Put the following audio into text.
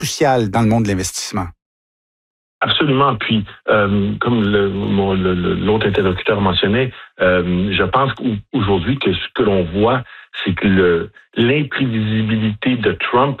crucial dans le monde de l'investissement. Absolument. Puis, comme l'autre interlocuteur mentionnait, je pense qu'aujourd'hui que ce que l'on voit, c'est que l'imprévisibilité de Trump